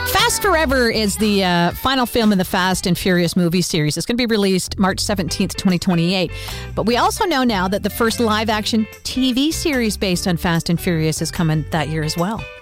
Fast Forever is the final film in the Fast and Furious movie series. It's going to be released March 17th, 2028. But we also know now that the first live-action TV series based on Fast and Furious is coming that year as well.